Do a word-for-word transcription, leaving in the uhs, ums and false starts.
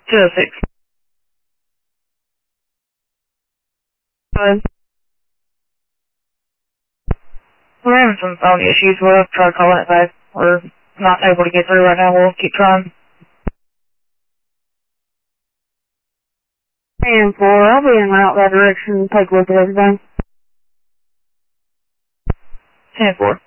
two oh six. Fine. We're having some phone issues. We'll try calling it back. We're not able to get through right now. We'll keep trying. And four, I'll be en route that direction. Take a look at everything. ten four.